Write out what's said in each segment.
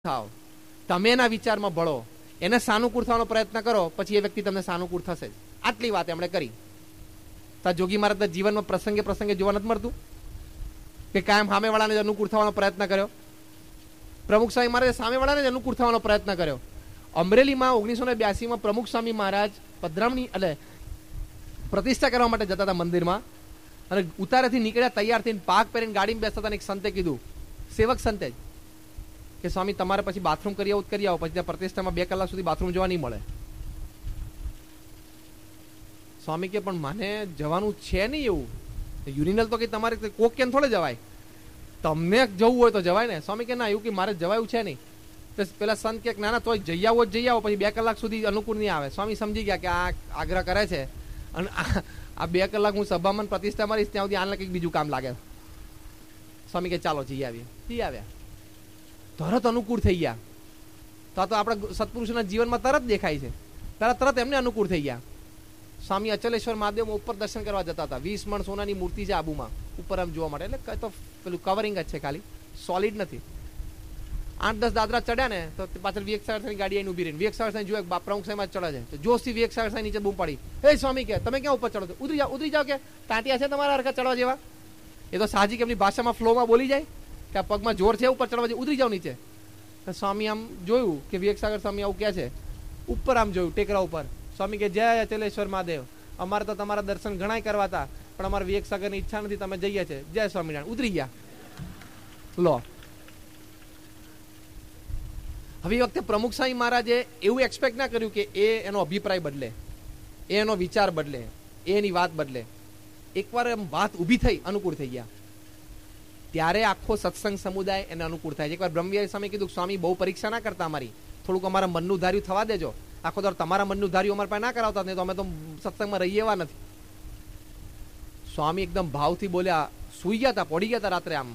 થાવ, તમે એના વિચારમાં ભળો, એને સાનુકૂળ થવાનો પ્રયત્ન કરો, પછી એ વ્યક્તિ તમને સાનુકૂળ થશે જ. આટલી વાત એમણે કરી. જોગી મહારાજના જીવનમાં પ્રસંગે પ્રસંગે જોવા નથી મળતું કે કાયમ સામેવાળાને જ અનુકૂળ થવાનો પ્રયત્ન કર્યો. પ્રમુખ સ્વામી મહારાજે સામેવાળાને જ અનુકૂળ થવાનો પ્રયત્ન કર્યો. અમરેલીમાં 1982માં પ્રમુખ સ્વામી મહારાજ પધરામણી એટલે પ્રતિષ્ઠા કરવા માટે જતા હતા મંદિરમાં, અને ઉતારેથી નીકળ્યા તૈયાર થઈને પાક પહેરીને ગાડીમાં બેસતા હતા. એક સંતે કીધું, સેવક સંતે જ, કે સ્વામી તમારે પછી બાથરૂમ કરી આવો પછી ત્યાં પ્રતિષ્ઠામાં 2 કલાક સુધી બાથરૂમ જવા નહીં મળે. સ્વામી કે પણ મને જવાનું છે નહીં એવું, યુરિનલ તો કઈ તમારે કોક કેમ થોડે જવાય, તમને જવું હોય તો જવાય ને. સ્વામી કે ના, એવું કે મારે જવાયું છે નહીં. તો પેલા સંત કે ના ના તોય જઈ આવો પછી 2 કલાક સુધી અનુકૂળ નહીં આવે. સ્વામી સમજી ગયા કે આ આગ્રહ કરે છે અને આ 2 કલાક હું સભામાં પ્રતિષ્ઠા મારીશ ત્યાં સુધી આને કંઈક બીજું કામ લાગે. સ્વામી કે ચાલો જઈ આવ્યા. તરત અનુકૂળ થઈ ગયા. તો આપણા સત્પુરુષોના જીવનમાં તરત દેખાય છે, તરત એમને અનુકૂળ થઈ ગયા. સ્વામી અચલેશ્વર મહાદેવમાં ઉપર દર્શન કરવા જતા હતા. 20 મણ સોનાની મૂર્તિ છે આબુમાં ઉપર આમ જોવા માટે, એટલે તો પેલું કવરિંગ જ છે, ખાલી સોલિડ નથી. 8-10 દાદરા ચડ્યા ને તો પાછળ વિવેકસાગર ગાડી આવીને ઉભી રહી. વિવેકસાગર સાહેબ જોયે પ્રમુખ સાહેબ ચડે છે તો જોશથી વિવેકસાગર સાહેબ નીચે બૂમ પાડી, હે સ્વામી કે તમે ક્યાં ઉપર ચડો છો, ઉતરી જાઓ કે ટાંટિયા છે તમારા હરખા ચડવા જેવા. એ તો સાહજિક એમની ભાષામાં ફ્લોમાં બોલી જાય કે આ પગમાં જોર છે ઉપર ચડવા, ઉતરી જાઓ નીચે. સ્વામી આમ જોયું કે વિવેકસાગર સ્વામી આવું કે છે, ઉપર આમ જોયું ટેકરા ઉપર. સ્વામી કે જય અચલેશ્વર મહાદેવ, અમારે તો તમારા દર્શન ઘણાય કરવા હતા પણ અમારે વિવેકસાગરની ઈચ્છા નથી, તમે જઈએ છે, જય સ્વામિનારાયણ. ઉતરી ગયા. લો, હવે એ વખતે પ્રમુખ સ્વામી મહારાજે એવું એક્સપેક્ટ ના કર્યું કે એ એનો અભિપ્રાય બદલે, એનો વિચાર બદલે, એની વાત બદલે. એકવાર એમ વાત ઊભી થઈ, અનુકૂળ થઈ ગયા. ત્યારે આખો સત્સંગ સમુદાય એને અનુકૂળ થાય છે. એકવાર બ્રહ્મવિહારી સ્વામી કીધું, સ્વામી બહુ પરીક્ષા ના કરતા અમારી, થોડુંક અમારા મનનું ધાર્યું થવા દેજો. આખો દર તમારા મનનું ધાર્યું અમારા પાસે ના કરાવતા, નહીં તો અમે તો સત્સંગમાં રહીએ એવા નથી. સ્વામી એકદમ ભાવથી બોલ્યા, સુઈ ગયા હતા, પડી ગયા હતા રાત્રે આમ.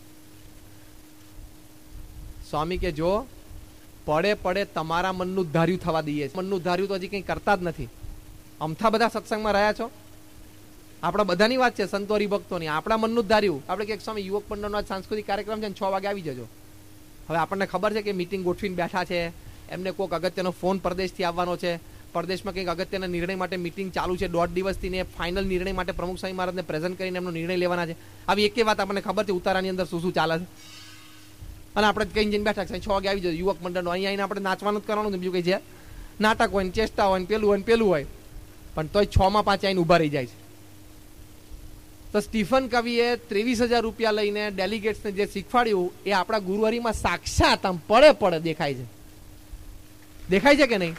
સ્વામી કે જો પડે તમારા મનનું ધાર્યું થવા દઈએ, મનનું ધાર્યું તો હજી કંઈ કરતા જ નથી. અમથા બધા સત્સંગમાં રહ્યા છો, આપણા બધાની વાત છે, સંતો હરિભક્તોની. આપણા મનનું જ ધાર્યું. આપણે કે સ્વામી યુવક મંડળનો સાંસ્કૃતિક કાર્યક્રમ છે, 6 વાગે આવી જજો. હવે આપણને ખબર છે કે મીટિંગ ગોઠવીને બેઠા છે, એમને કોઈક અગત્યનો ફોન પરદેશથી આવવાનો છે, પરદેશમાં કંઈક અગત્યના નિર્ણય માટે મીટિંગ ચાલુ છે 1.5 દિવસથી, ને ફાઇનલ નિર્ણય માટે પ્રમુખ સ્વામી મહારાજને પ્રેઝન્ટ કરીને એમનો નિર્ણય લેવાના છે. આવી એક વાત આપણને ખબર છે ઉતારાની અંદર શું ચાલે છે, અને આપણે કઈ જઈને બેઠા છે 6 વાગે આવી જજો યુવક મંડળનો. અહીંયા આવીને આપણે નાચવાનું જ કરવાનું, બીજું કઈ છે નાટક હોય ને ચેષ્ટા હોય ને પેલું હોય, પણ તોય 6 માં 5 આવીને ઉભા રહી જાય છે. તો સ્ટીફન કવિએ 23,000 રૂપિયા લઈને ડેલિગેટ્સને જે શીખવાડ્યું એ આપણા ગુરુહરિમાં સાક્ષાત આમ પડે દેખાય છે. દેખાય છે કે નહીં?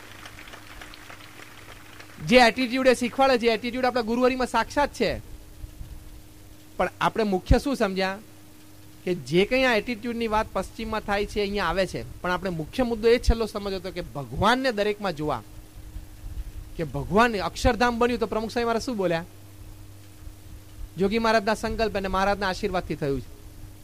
જે એટીટ્યુડ એ શીખવાડે છે, એટીટ્યુડ આપણા ગુરુહરિમાં સાક્ષાત છે. પણ આપણે મુખ્ય શું સમજ્યા કે જે કંઈ આ એટીટ્યુડની વાત પશ્ચિમમાં થાય છે અહીંયા આવે છે, પણ આપણે મુખ્ય મુદ્દો એ છેલ્લો સમજ્યો હતો કે ભગવાનને દરેકમાં જોવા, કે ભગવાન અક્ષરધામ બન્યું તો પ્રમુખ સ્વામી મહારાજ શું બોલ્યા? જોગી મહારાજના સંકલ્પ અને મહારાજના આશીર્વાદથી થયું છે.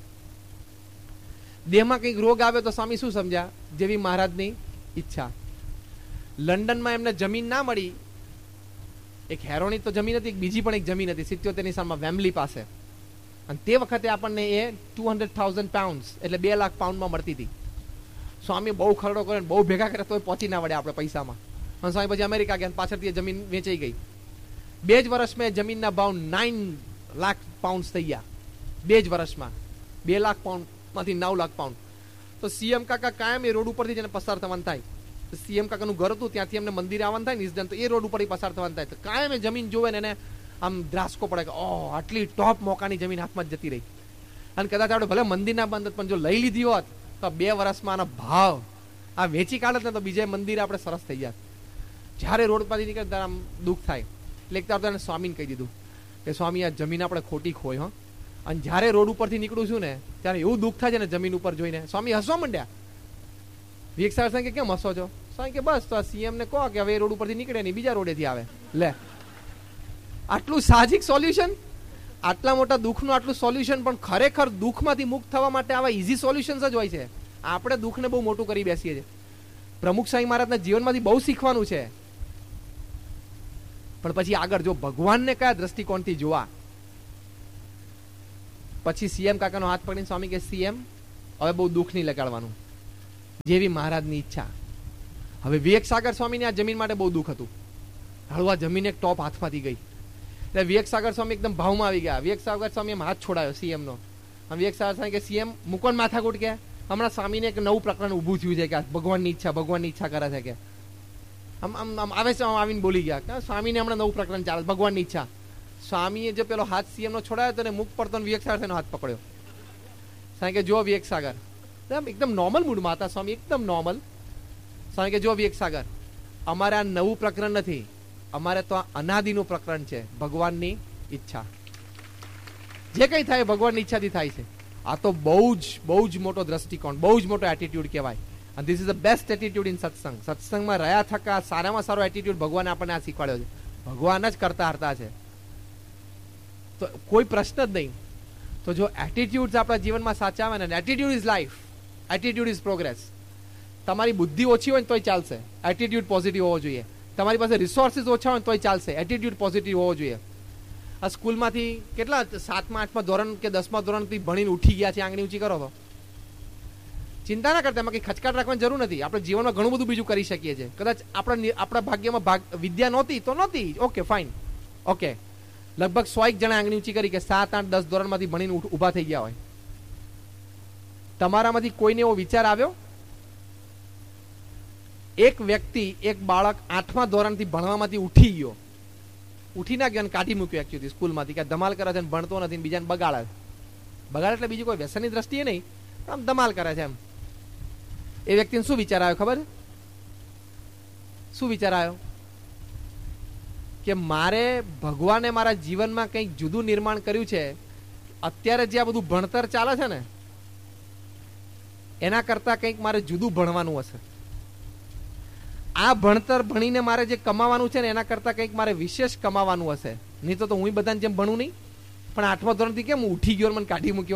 દેહમાં કંઈક રોગ આવ્યો તો સ્વામી શું સમજ્યા? જેવી મહારાજની ઈચ્છા. લંડનમાં એમને જમીન ના મળી, એક હેરોની તો જમીન હતી, બીજી પણ એક જમીન હતી 77ની સાલમાં વેમ્બલી પાસે, અને તે વખતે આપણને એ 200,000 પાઉન્ડ એટલે 2 લાખ પાઉન્ડમાં મળતી હતી. સ્વામી બહુ ખરડો કરે, બહુ ભેગા કરે તો પહોંચી ના વળે આપણે પૈસામાં. અને સ્વામી પછી અમેરિકા ગયા, પાછળથી એ જમીન વેચાઈ ગઈ. 2 જ વર્ષમાં જમીનના ભાવ 9 લાખ પાઉન્ડ થઈ ગયા. 2 જ વર્ષમાં 2 લાખ પાઉન્ડમાંથી 9 લાખ પાઉન્ડ. તો સીએમ કાકા કાયમ એ રોડ ઉપરથી જેને પસાર થવાનું થાય, સીએમ કાકાનું ઘર હતું ત્યાંથી એમને મંદિરે આવવાનું થાય નિષ્દન, તો એ રોડ ઉપર પસાર થવાનું થાય. તો કાયમ એ જમીન જોવે ને એને આમ દ્રાસકો પડે કે ઓહ આટલી ટોપ મોકાની જમીન હાથમાં જ જતી રહી. અને કદાચ આપણે ભલે મંદિર ના બંધ પણ જો લઈ લીધી હોત તો 2 વર્ષમાં આનો ભાવ આ વેચી કાઢત ને તો બીજે મંદિર આપણે સરસ થઈ જાય. જ્યારે રોડ પરથી નીકળે આમ દુઃખ થાય. એટલે એક તો સ્વામીને કહી દીધું કે સ્વામી આ જમીન આપણે ખોટી ખોઈ હો. અને જ્યારે રોડ ઉપરથી નીકળું છું ને ત્યારે એવું દુઃખ થાય છે ને જમીન ઉપર જોઈને. સ્વામી હસવા માંડ્યા. વિવેકસાગર સાહેબ કે કેમ હસો છો? સ્વામી કે બસ તો સીએમ ને કહો કે હવે રોડ ઉપરથી નીકળે નહીં, બીજા રોડેથી આવે. લે, આટલું સાહજિક સોલ્યુશન, આટલા મોટા દુઃખનું આટલું સોલ્યુશન. પણ ખરેખર દુઃખમાંથી મુક્ત થવા માટે આવા ઇઝી સોલ્યુશન્સ જ હોય છે. આપણે દુઃખને બહુ મોટું કરી બેસીએ છીએ. પ્રમુખ સ્વામી મહારાજના જીવનમાંથી બહુ શીખવાનું છે, પણ પછી આગળ જો ભગવાનને કયા દ્રષ્ટિકોણથી જોવા. પછી સીએમ કાકાનો હાથ પકડીને સ્વામી કે સીએમ હવે બહુ દુઃખ નહીં લગાડવાનું, જેવી મહારાજની ઈચ્છા. હવે વિવેક સાગર સ્વામીને આ જમીન માટે બહુ દુઃખ હતું. હળવા જમીન એક ટોપ હાથમાંથી ગઈ એટલે વિવેક સાગર સ્વામી એકદમ ભાવમાં આવી ગયા. વિવેક સાગર સ્વામી એમ હાથ છોડાયો સીએમ નો. વિવેક સાગર સ્વામી કે સીએમ મુકોન માથાકૂટ કે હમણાં સ્વામીને એક નવું પ્રકરણ ઊભું થયું છે કે ભગવાનની ઈચ્છા કરે છે કે આમ આવે છે, આવીને બોલી ગયા સ્વામીને હમણાં નવું પ્રકરણ ચાલે ભગવાનની ઈચ્છા. સ્વામીએ જે પેલો હાથ સીએમ નો છોડાયો તો મુખ પડતો વિવેક સાગર એનો હાથ પકડ્યો. સ્વામી કે જો વિવેક સાગર એકદમ નોર્મલ મૂડમાં હતા સ્વામી, એકદમ નોર્મલ. સ્વામી કે જો વિવેક સાગર અમારે આ નવું પ્રકરણ નથી, અમારે તો આ અનાદિનું પ્રકરણ છે, ભગવાનની ઈચ્છા. જે કઈ થાય ભગવાનની ઈચ્છાથી થાય છે. આ તો બહુ જ મોટો દ્રષ્ટિકોણ, બહુ જ મોટો એટીટ્યુડ કહેવાય. અને this is the best attitude in સત્સંગ. સત્સંગમાં રહ્યા થકા સારામાં સારો એટીટ્યુડ ભગવાને આપણને આ શીખવાડ્યો છે. ભગવાન જ કરતા હરતા છે, તો કોઈ પ્રશ્ન જ નહીં. તો જો એટીટ્યુડ આપણા જીવનમાં સાચા આવે ને, attitude is life, attitude is progress. તમારી બુદ્ધિ ઓછી હોય ને તોય ચાલશે, એટીટ્યુડ પોઝિટિવ હોવો જોઈએ. તમારી પાસે રિસોર્સિસ ઓછા હોય તોય ચાલશે, એટીટ્યુડ પોઝિટિવ હોવો જોઈએ. આ સ્કૂલમાંથી કેટલા 7મા 8મા ધોરણ કે 10મા ધોરણથી ભણીને ઉઠી ગયા છે, આંગળી ઊંચી કરો તો ચિંતા ના કરતા, એમાં કંઈ ખચકાટ રાખવાની જરૂર નથી. આપણે જીવનમાં ઘણું બધું બીજું કરી શકીએ છીએ. કદાચ આપણા ભાગ્યમાં વિદ્યા નહોતી તો નહોતી, ઓકે ફાઇન, ઓકે. લગભગ 100 જણા આંગળી ઊંચી કરી કે 7, 8, 10 ધોરણમાંથી ભણીને ઊભા થઈ ગયા હોય. તમારામાંથી કોઈને એવો વિચાર આવ્યો એક વ્યક્તિ, એક બાળક 8મા ધોરણથી ભણવામાંથી ઉઠી ગયો, ઉઠી ના ગયો, કાઢી મૂક્યો એકચ્યુઅલી સ્કૂલમાંથી કે ધમાલ કરે છે, ભણતો નથી, બીજાને બગાડે. બગાડે એટલે બીજું કોઈ વ્યસનની દ્રષ્ટિએ નહીં, આમ ધમાલ કરે છે એમ. એ વ્યક્તિને શું વિચાર આવ્યો ખબર? શું વિચાર આવ્યો કે મારે ભગવાને મારા જીવનમાં કંઈક જુદું નિર્માણ કર્યું છે. અત્યારે જે આ બધું ભણતર ચાલે છે ને, એના કરતા કંઈક મારે જુદું ભણવાનું હશે. આ ભણતર ભણીને મારે જે કમાવાનું છે ને, એના કરતા કંઈક મારે વિશેષ કમાવાનું હશે. નહીં તો હું બધાને જેમ ભણું નહીં. પણ 8મા ધોરણથી કેમ હું ઉઠી ગયો, મને કાઢી મૂક્યો?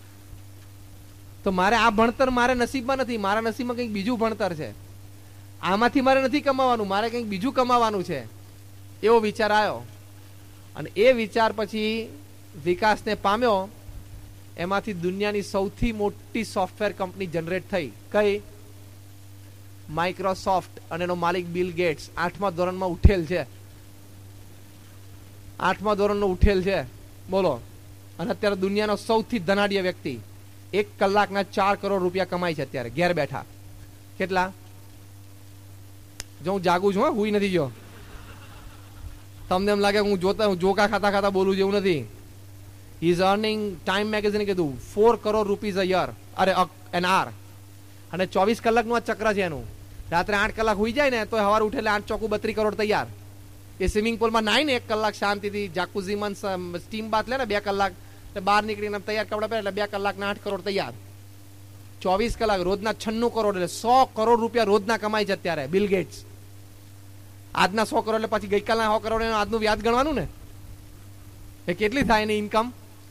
તો મારે આ ભણતર મારે નસીબમાં નથી, મારા નસીબમાં કંઈક બીજું ભણતર છે. આમાંથી મારે નથી કમાવાનું, મારે કંઈક બીજું કમાવાનું છે. એવો વિચાર આવ્યો. અને એ વિચાર પછી વિકાસને પામ્યો. એમાંથી દુનિયાની સૌથી મોટી સોફ્ટવેર કંપની જનરેટ થઈ. કઈ? માઇક્રોસોફ્ટ. અને એનો માલિક બિલ ગેટ્સ. 8મા ધોરણમાં ઉઠેલ છે, 8મા ધોરણનો ઉઠેલ છે, બોલો. અને અત્યારે દુનિયાનો સૌથી ધનાઢ્ય વ્યક્તિ. 1 કલાકના 4 કરોડ રૂપિયા કમાય છે અત્યારે ઘેર બેઠા. કેટલા? જો હું જાગું છું, હુઈ નથી ગયો. તમને એમ લાગે હું જોકા ખાતા બોલું છું, એવું નથી. હી ઇઝ અર્નિંગ, ટાઈમ મેગેઝિને કીધું 4 કરોડ રૂપીઝ અ યર, અરે એન આર. અને 24 કલાકનું આ ચક્ર છે એનું. રાત્રે 8 કલાક હોઈ જાય ને તો સવારે ઉઠે એટલે 8 ચોકુ 32 કરોડ તૈયાર. એ સ્વિમિંગ પુલમાં નાય ને 1 કલાક શાંતિથી, જાકુઝીમાં સ્ટીમ બાથ લે ને 2 કલાક, એટલે બહાર નીકળીને તૈયાર કપડા પહેરે એટલે 2 કલાકના 8 કરોડ તૈયાર. 24 કલાક રોજના 96 કરોડ, એટલે 100 કરોડ રૂપિયા રોજના કમાય છે અત્યારે બિલ ગેટ્સ. આજના 100 કરોડ એટલે પછી ગઈકાલના 100 કરોડ આજનું વ્યાજ ગણવાનું ને, એ કેટલી થાય એની ઇન્કમ?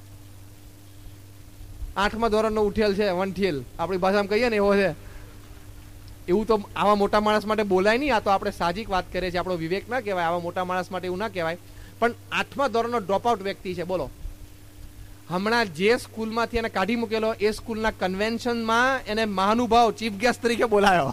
8મા ધોરણનો ઉઠેલ છે, વંઠેલ આપણી ભાષામાં કહીએ ને એવો છે. એવું તો આવા મોટા માણસ માટે બોલાય નહીં. આ તો આપણે સાહજિક વાત કરીએ છીએ, આપણો વિવેક ના કહેવાય. આવા મોટા માણસ માટે એવું ના કહેવાય. પણ 8મા ધોરણનો ડ્રોપઆઉટ વ્યક્તિ છે, બોલો. હમણાં જે સ્કૂલમાંથી એને કાઢી મૂકેલો, એ સ્કૂલના કન્વેન્શનમાં એને મહાનુભાવ ચીફ ગેસ્ટ તરીકે બોલાયો.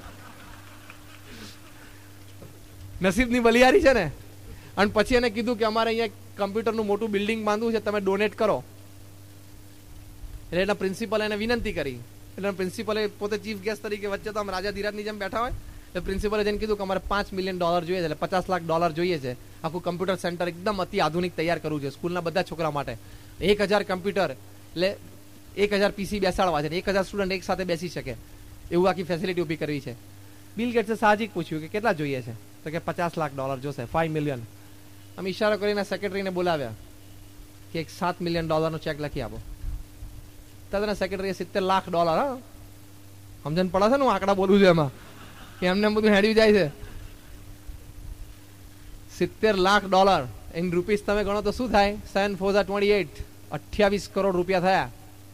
નસીબની બલિયારી છે ને. અને પછી એને કીધું કે અમારે અહીંયા કમ્પ્યુટરનું મોટું બિલ્ડિંગ બાંધવું છે, તમે ડોનેટ કરો. એટલે એના પ્રિન્સિપલ એને વિનંતી કરી. એટલે પ્રિન્સિપલે પોતે ચીફ ગેસ્ટ તરીકે વચ્ચે તો આમ રાજા ધીરાજની જેમ બેઠા હોય, એટલે પ્રિન્સિપલે જઈને કીધું કે અમારે $5 મિલિયન જોઈએ છે, એટલે $50 લાખ જોઈએ છે. આખું કમ્પ્યુટર સેન્ટર એકદમ અતિ આધુનિક તૈયાર કરવું છે સ્કૂલના બધા છોકરા માટે. 1000 કમ્પ્યુટર એટલે 1000 PC બેસાડવા છે, 1000 સ્ટુડન્ટ એક સાથે બેસી શકે એવું આખી ફેસિલિટી ઊભી કરવી છે. બિલ ગેટ્સે સાહજિક પૂછ્યું કે કેટલા જોઈએ છે, તો કે $50 લાખ જોશે, 5 મિલિયન. આમ ઈશારો કરીને સેક્રેટરીને બોલાવ્યા કે એક $7 મિલિયન ચેક લખી આપો. તદના સેક્રેટરીએ $70 લાખ, હા સમજણ પડે છે ને હું આંકડા બોલું છું એમાં, કે એમને બધું હેડ્યું જાય છે. $70 લાખ ઇન રૂપીસ તમે ગણો તો શું થાય? 7 4 28, 28 કરોડ રૂપિયા થયા.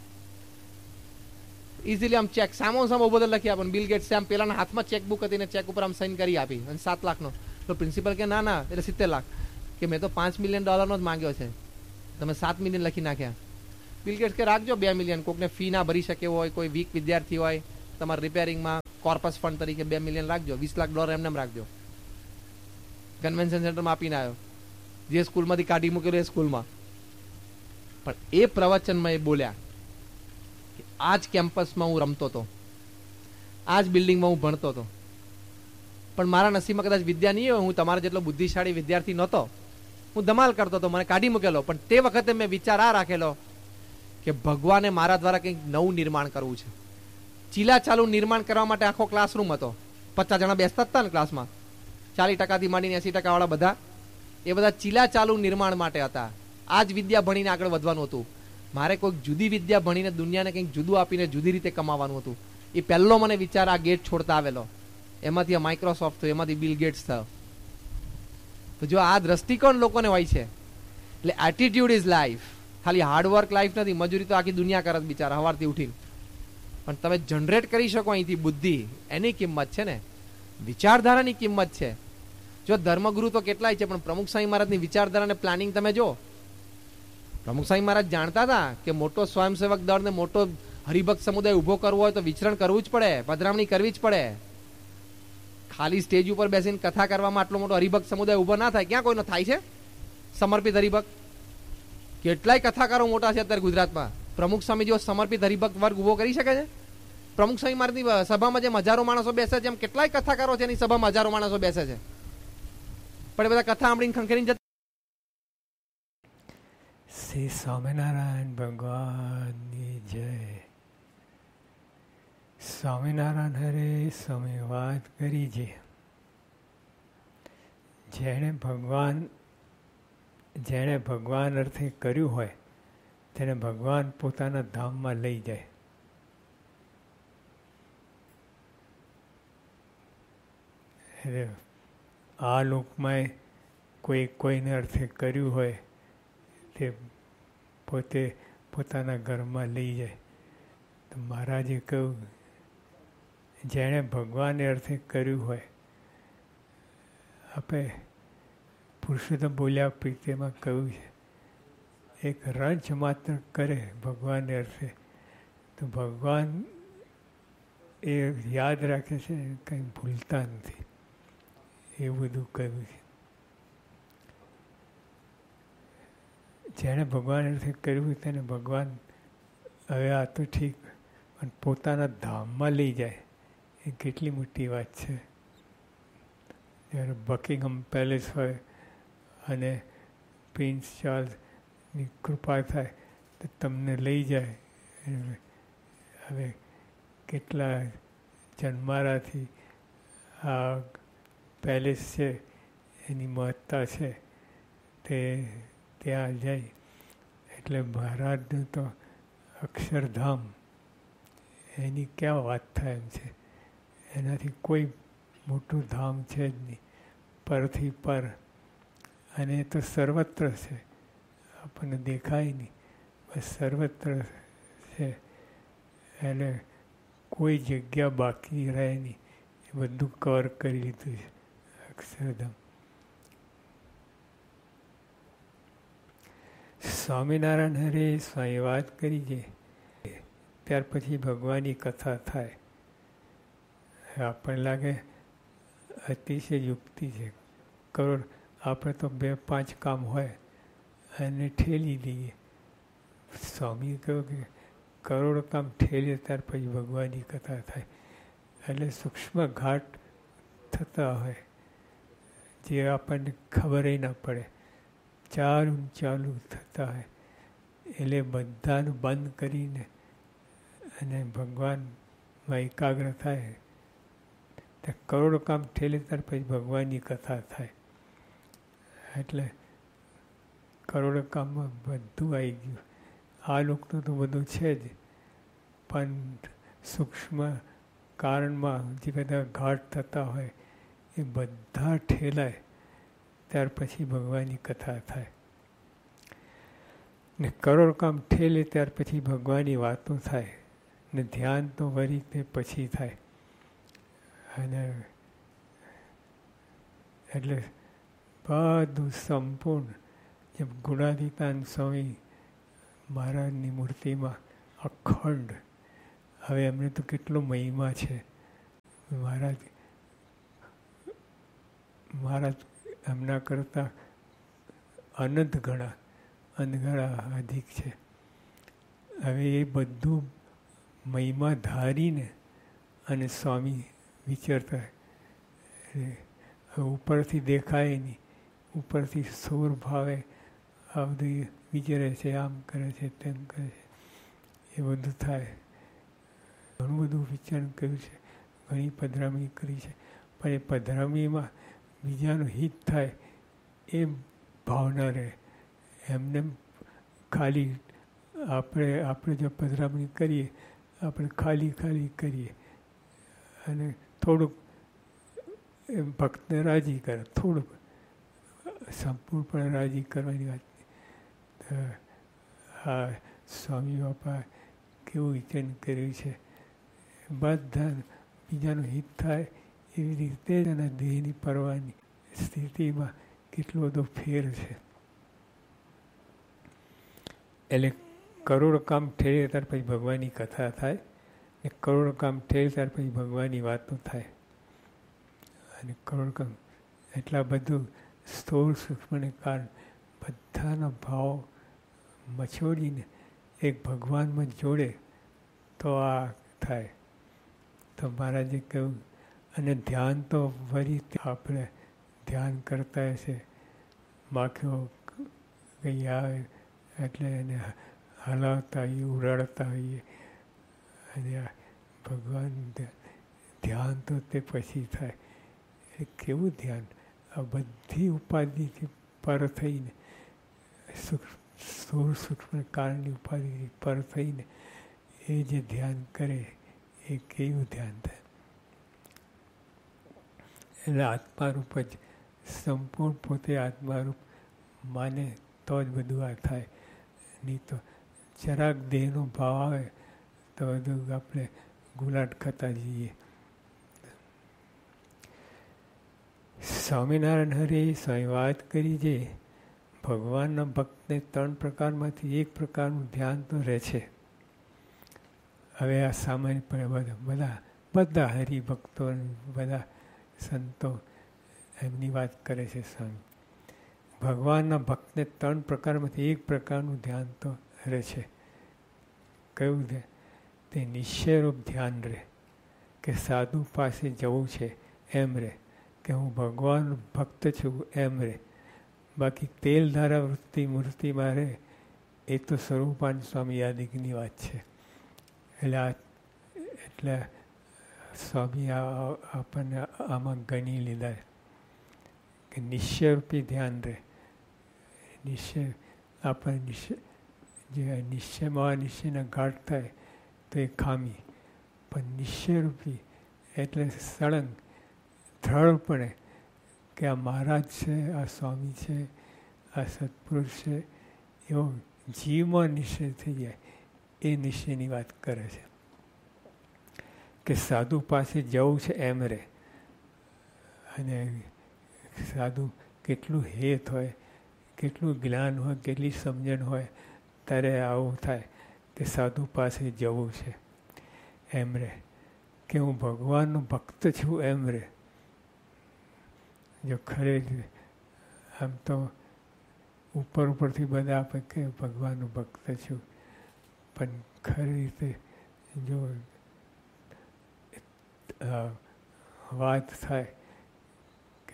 ઇઝીલી આમ ચેક સામો સામો બધો લખી આપો. બિલ ગેટ્સે આમ પેલાના હાથમાં ચેકબુક હતી ને ચેક ઉપર આમ સાઇન કરી આપી. અને 7 લાખનો. તો પ્રિન્સિપલ કે ના એટલે 70 લાખ. કે મેં તો $5 મિલિયન જ માંગ્યો છે, તમે 7 મિલિયન લખી નાખ્યા. બિલ ગેટ્સ કે રાખજો 2 મિલિયન, કોકને ફી ના ભરી શકે હોય, કોઈ વીક વિદ્યાર્થી હોય તમારા રિપેરિંગમાં કોર્પસ ફંડ તરીકે 2 મિલિયન રાખજો, $20 લાખ એમને રાખજો. કન્વેન્શન સેન્ટરમાં આપીને આવ્યો, જે સ્કૂલમાંથી કાઢી મૂકેલું એ સ્કૂલમાં. પણ એ પ્રવચનમાં એ બોલ્યા કે આ જ કેમ્પસમાં હું રમતો હતો, આ જ બિલ્ડિંગમાં હું ભણતો હતો, પણ મારા નસીબમાં કદાચ વિદ્યા નહીં હોય, હું તમારા જેટલો બુદ્ધિશાળી વિદ્યાર્થી નહોતો, હું ધમાલ કરતો હતો, મને કાઢી મૂકેલો. પણ તે વખતે મેં વિચાર આ રાખેલો કે ભગવાને મારા દ્વારા કંઈક નવું નિર્માણ કરવું છે. ચીલા ચાલુ નિર્માણ કરવા માટે આખો ક્લાસરૂમ હતો, 50 જણા બેસતા હતા ને ક્લાસમાં, 40% માંડીને 80% વાળા બધા, એ બધા ચીલા ચાલુ નિર્માણ માટે હતા. આ જ વિદ્યા ભણીને આગળ વધવાનું હતું. મારે કોઈક જુદી વિદ્યા ભણીને દુનિયાને કંઈક જુદું આપીને જુદી રીતે કમાવાનું હતું. એ પહેલો મને વિચાર આ ગેટ છોડતા આવેલો, એમાંથી આ માઇક્રોસોફ્ટ થયો, એમાંથી બિલ ગેટ્સ થયો. તો જો આ દ્રષ્ટિકોણ લોકોને હોય છે, એટલે એટીટ્યુડ ઇઝ લાઈફ. ખાલી હાર્ડવર્ક લાઈફ નથી, મજૂરી તો આખી દુનિયા કરે બિચારા સવારથી ઉઠીને, પણ તમે જનરેટ કરી શકો અહીંથી બુદ્ધિ, એની કિંમત છે ને, વિચારધારાની કિંમત છે. જો ધર્મગુરુ તો કેટલાય છે, પણ પ્રમુખ સ્વામી મહારાજની વિચારધારાને પ્લાનિંગ તમે જો. પ્રમુખ સ્વામી મહારાજ જાણતા હતા કે મોટો સ્વયંસેવક દળ ને મોટો હરિભક્ત સમુદાય ઉભો કરવો હોય તો વિચરણ કરવું જ પડે, પધરામણી કરવી જ પડે. ખાલી સ્ટેજ ઉપર બેસીને કથા કરવામાં આટલો મોટો હરિભક્ત સમુદાય ઉભો ના થાય. ક્યાં કોઈનો થાય છે સમર્પિત હરિભક્ત? કેટલાય કથાકારો મોટા છે અત્યારે ગુજરાતમાં. પ્રમુખ સ્વામી જેવો સમર્પિત હરિભક્ત વર્ગ ઉભો કરી શકે છે? પ્રમુખ સ્વામી મહારાજની સભામાં જેમ હજારો માણસો બેસે છે, એમ કેટલાય કથાકારો છે એની સભામાં હજારો માણસો બેસે છે, પણ એ બધા કથા સાંભળીને ખંખેરીને જતા. શ્રી સ્વામિનારાયણ ભગવાનની જય. સ્વામિનારાયણ હરે સ્વામી વાત કરી છે, જેણે ભગવાન અર્થે કર્યું હોય તેને ભગવાન પોતાના ધામમાં લઈ જાય. એટલે આ લોકમાં કોઈને અર્થે કર્યું હોય તે પોતે પોતાના ઘરમાં લઈ જાય. તો મહારાજે કહ્યું, જેણે ભગવાને અર્થે કર્યું હોય, આપણે પુરુષોત્તમ બોલ્યા પ્રીતિમાં કહ્યું છે, એક રંચ માત્ર કરે ભગવાનને અર્થે તો ભગવાન એ યાદ રાખે છે, કંઈ ભૂલતા નથી. એવું બધું કહ્યું છે. જેણે ભગવાન અર્થે કર્યું તેને ભગવાન હવે આ તો ઠીક, પણ પોતાના ધામમાં લઈ જાય એ કેટલી મોટી વાત છે. જ્યારે બકિંગહામ પેલેસ હોય અને પ્રિન્સ ચાર્લ્સની કૃપા થાય તો તમને લઈ જાય. હવે કેટલા જન્મારાથી આ પેલેસ છે એની મહત્તા છે તે ત્યાં જાય એટલે મહારાજનું તો અક્ષરધામ એની ક્યાં વાત થાય એમ છે. એનાથી કોઈ મોટું ધામ છે જ નહીં, પરથી પર. અને એ તો સર્વત્ર છે, આપણને દેખાય નહીં, બસ સર્વત્ર છે. એટલે કોઈ જગ્યા બાકી રહે નહીં, એ બધું કવર કરી લીધું છે અક્ષરધામ. સ્વામિનારાયણ હરે સ્વામી વાત કરી છે, ત્યાર પછી ભગવાનની કથા થાય. આપણને લાગે અતિશય યુક્તિ છે, કરોડ આપણે તો 2-5 કામ હોય અને ઠેલી દઈએ. સ્વામીએ કહ્યું કે કરોડ કામ ઠેલીએ ત્યાર પછી ભગવાનની કથા થાય. એટલે સૂક્ષ્મ ઘાટ થતા હોય જે આપણને ખબર ના પડે, ચાલુ થતા હોય. એટલે બધાનું બંધ કરીને અને ભગવાનમાં એકાગ્ર થાય તો કરોડ કામ ઠેલે ત્યાર પછી ભગવાનની કથા થાય. એટલે કરોડ કામમાં બધું આવી ગયું. આ લોકનું તો બધું છે જ, પણ સૂક્ષ્મ કારણમાં જે બધા ઘાટ થતા હોય એ બધા ઠેલાય ત્યાર પછી ભગવાનની કથા થાય. ને કરોડ કામ ઠેલે ત્યાર પછી ભગવાનની વાતો થાય ને ધ્યાન તો વળી તે પછી થાય. અને એટલે બધું સંપૂર્ણ જેમ ગુણાતીતાન સ્વામી મહારાજની મૂર્તિમાં અખંડ હવે એમને તો કેટલો મહિમા છે. મહારાજ એમના કરતાં અનંત ગણા અધિક છે. હવે એ બધું મહિમા ધારીને અને સ્વામી વિચરતા ઉપરથી દેખાય નહીં, ઉપરથી સોર ભાવે આ બધું વિચારે છે, આમ કરે છે, તેમ કરે છે, એ બધું થાય. ઘણું બધું વિચાર કર્યું છે, ઘણી પધરામણી કરી છે, પણ એ પધરામણીમાં બીજાનું હિત થાય એ ભાવના રહે. એમને ખાલી આપણે જો પધરામણી કરીએ, આપણે ખાલી કરીએ અને થોડુંક ભક્તને રાજી કરે, થોડુંક સંપૂર્ણપણે રાજી કરવાની વાત. આ સ્વામી બાપા કેવું વિચન કર્યું છે, બધા બીજાનું હિત થાય એવી રીતે જ એના દેહની પરવાની સ્થિતિમાં કેટલો બધો ફેર છે. એટલે કરોડ કામ ઠેરે ત્યાર પછી ભગવાનની કથા થાય, ને કરોડ કામ ઠેરે ત્યાર પછી ભગવાનની વાતો થાય. અને કરોડ કામ એટલા બધું સ્થૂળ સૂક્ષ્મને કારણ બધાનો ભાવ મછોડીને એક ભગવાનમાં જોડે તો આ થાય. તો મહારાજે કહ્યું, અને ધ્યાન તો વળી આપણે ધ્યાન કરતા હશે, માખીઓ કંઈ આવે એટલે એને હલાવતા હોઈએ, ઉડાડતા હોઈએ, અને ભગવાન ધ્યાન તો તે પછી થાય. એ કેવું ધ્યાન? આ બધી ઉપાધિથી પર થઈને, સ્થૂળ સૂક્ષ્મ કારણની ઉપાધિથી પર થઈને એ જે ધ્યાન કરે એ કેવું ધ્યાન થાય? એટલે આત્મારૂપ જ સંપૂર્ણ પોતે આત્મારૂપ માને તો જ બધું આ થાય. નહીં તો જરાક દેહનો ભાવ આવે તો બધું આપણે ગુલાટ ખાતા જઈએ. સ્વામિનારાયણ હરિએ સ્વામી વાત કરી છે, ભગવાનના ભક્તને 3 પ્રકારમાંથી એક પ્રકારનું ધ્યાન તો રહે છે. હવે આ સામાન્ય બધા હરિભક્તો બધા સંતો એમની વાત કરે છે. સ્વામી ભગવાનના ભક્તને 3 પ્રકારમાંથી એક પ્રકારનું ધ્યાન તો રહે છે. કયું ધ્યાન? તે નિશ્ચયરૂપ ધ્યાન રહે, કે સાધુ પાસે જવું છે એમ રહે, કે હું ભગવાન ભક્ત છું એમ રહે. બાકી તેલ ધારા વૃત્તિ મૂર્તિમાં રહે એ તો સ્વરૂપાનંદ સ્વામી યાદિકની વાત છે. એટલે સ્વામી આપણને આમાં ગણી લીધા કે નિશ્ચયરૂપી ધ્યાન રહે. નિશ્ચય આપણને જે નિશ્ચયમાં નિશ્ચયના ઘાટ થાય તો એ ખામી, પણ નિશ્ચયરૂપી એટલે સળંગ દ્રઢપણે કે આ મહારાજ છે, આ સ્વામી છે, આ સત્પુરુષ છે, એવો જીવમાં નિશ્ચય થઈ જાય. એ નિશ્ચયની વાત કરે છે. કે સાધુ પાસે જવું છે એમ રહે. અને સાધુ કેટલું હેત હોય, કેટલું જ્ઞાન હોય, કેટલી સમજણ હોય, ત્યારે આવું થાય કે સાધુ પાસે જવું છે એમ રહે, કે હું ભગવાનનો ભક્ત છું એમ રહે. જો ખરેખર આમ તો ઉપરથી બધા આપે કે ભગવાનનો ભક્ત છું, પણ ખરી રીતે જો વાત થાય કે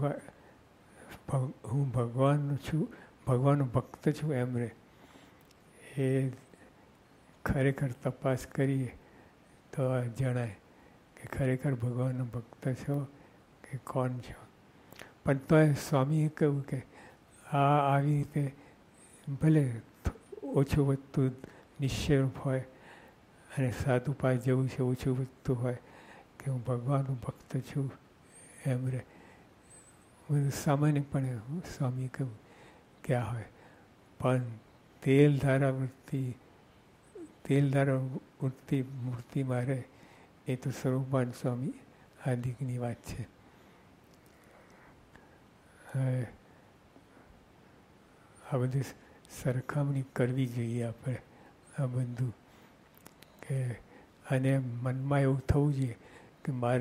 હું ભગવાનનો છું, ભગવાનનો ભક્ત છું એમ રહે, એ ખરેખર તપાસ કરીએ તો જણાય કે ખરેખર ભગવાનનો ભક્ત છો કે કોણ છો. પણ તો સ્વામીએ કહ્યું કે આવી રીતે ભલે ઓછું વધતું નિશ્ચયરૂપ હોય અને સાધુ પાસે જવું છે ઓછું વધતું હોય, કે હું ભગવાનનો ભક્ત છું એમ રહે. બધું સામાન્યપણે સ્વામી કહ્યું કે આ હોય, પણ તેલ ધારા વૃત્તિ મૂર્તિમાં રહે એ તો સ્વરૂપાનંદ સ્વામી આદિકની વાત છે. હવે આ બધી સરખામણી કરવી જોઈએ આપણે. આ બધું કે અને મનમાં એવું થવું જોઈએ કે મારે